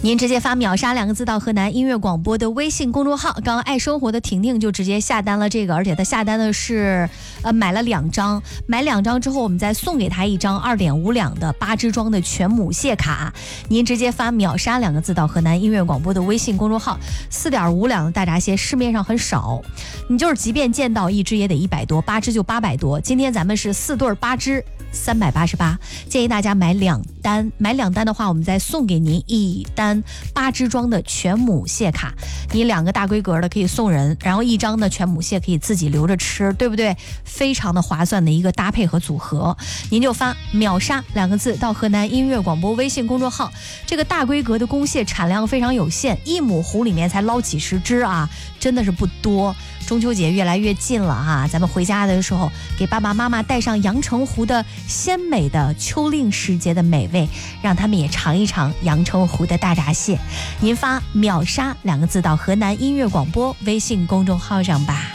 您直接发秒杀2个字到河南音乐广播的微信公众号。刚刚爱生活的婷婷就直接下单了这个，而且她下单的是买了2张，买2张之后我们再送给她1张2.5两的8支装的全母蟹卡。您直接发秒杀2个字到河南音乐广播的微信公众号。4.5两的大闸蟹市面上很少，你就是即便见到1只也得100多，8只就800多。今天咱们是4对8只388，建议大家买2单，买2单的话，我们再送给您1单8支装的全母蟹卡。你2个大规格的可以送人，然后1张的全母蟹可以自己留着吃，对不对？非常的划算的一个搭配和组合。您就发秒杀2个字到河南音乐广播微信公众号。这个大规格的公蟹产量非常有限，1亩湖里面才捞几十只啊，真的是不多。中秋节越来越近了啊，咱们回家的时候给爸爸妈妈带上阳澄湖的鲜美的秋令时节的美味，让他们也尝一尝阳澄湖的大闸蟹。您发秒杀2个字到河南音乐广播微信公众号上吧。